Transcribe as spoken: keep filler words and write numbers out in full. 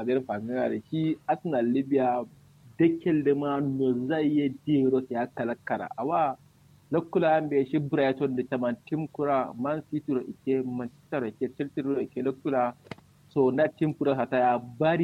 magar fanga da shi Arsenal Libya dekel da ma no zai yi diro ya kalakara awa lokula be shi Brighton da taman tim kura Man City ro ike Manchester ike Chelsea ro ike lokula so na tim kura hata ya bari